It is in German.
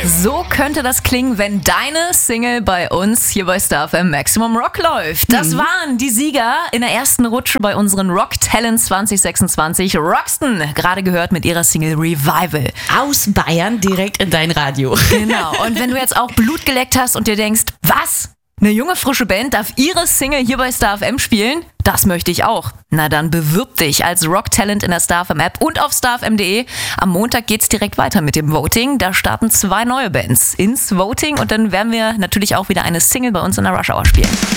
So könnte das klingen, wenn deine Single bei uns hier bei Star FM Maximum Rock läuft. Das waren die Sieger in der ersten Rutsche bei unseren Rock Talent 2026. Roxton, gerade gehört mit ihrer Single Revival. Aus Bayern direkt in dein Radio. Genau. Und wenn du jetzt auch Blut geleckt hast und dir denkst, was? Eine junge, frische Band darf ihre Single hier bei Star FM spielen? Das möchte ich auch. Na dann bewirb dich als Rock-Talent in der Star FM App und auf starfm.de. Am Montag geht's direkt weiter mit dem Voting. Da starten 2 neue Bands ins Voting und dann werden wir natürlich auch wieder eine Single bei uns in der Rush Hour spielen.